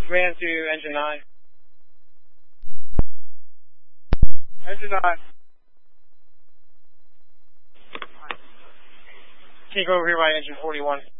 Command to engine 9. Engine 9. Can you go over here by engine 41?